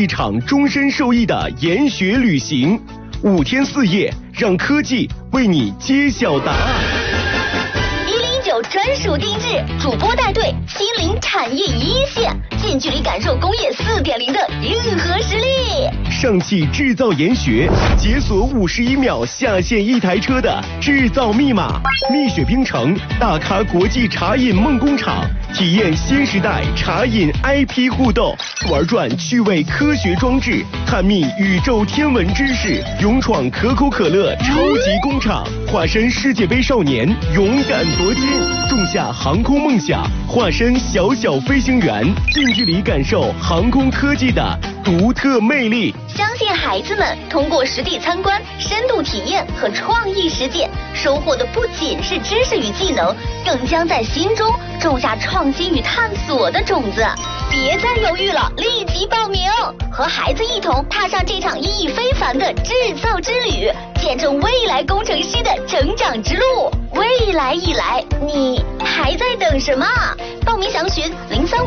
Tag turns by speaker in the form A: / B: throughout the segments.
A: 一场终身受益的研学旅行，5天4夜，让科技为你揭晓答案。
B: 109专属定制，主播带队，亲临产业一线，近距离感受工业4.0的硬核实力。
A: 上汽制造研学，解锁51秒下线一台车的制造密码。蜜雪冰城，大咖国际茶饮梦工厂，体验新时代茶饮 IP 互动，玩转趣味科学装置，探秘宇宙天文知识，勇闯可口可乐超级工厂，化身世界杯少年，勇敢夺金，种下航空梦想，化身小小飞行员，近距离感受航空科技的独特魅力。
B: 相信孩子们通过实地参观、深度体验和创意实践，收获的不仅是知识与技能，更将在心中种下创新与探索的种子。别再犹豫了，立即报名，和孩子一同踏上这场意义非凡的制造之旅，见证未来工程师的成长之路。未来已来，你还在等什么？报名详询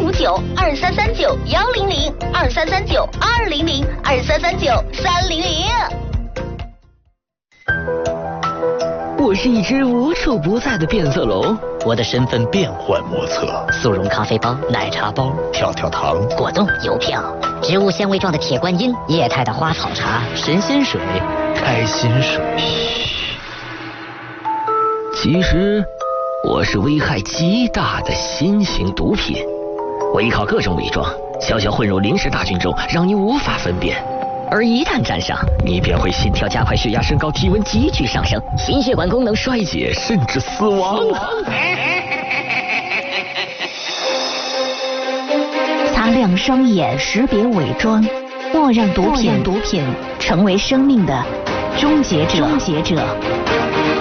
B: 0359-2339-100，2339-200，2339-300。
C: 我是一只无处不在的变色龙，
D: 我的身份变幻莫测，
C: 速溶咖啡包、奶茶包、
D: 跳跳糖、
C: 果冻、邮票、植物纤维状的铁观音、液态的花草茶、
D: 神仙水、开心水。
C: 其实我是危害极大的新型毒品，我依靠各种伪装，悄悄混入临时大军中，让你无法分辨。而一旦沾上，你便会心跳加快、血压升高、体温急剧上升、心血管功能衰竭，甚至死亡。
E: 擦亮双眼，识别伪装，莫让毒品成为生命的终结者。